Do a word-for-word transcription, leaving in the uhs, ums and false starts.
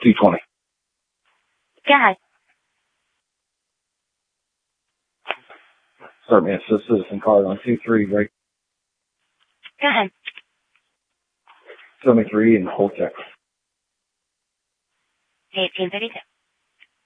two twenty. Go ahead. Start me assist citizen card on two three, right? Go ahead. seventy-three and hold check. eighteen thirty-two.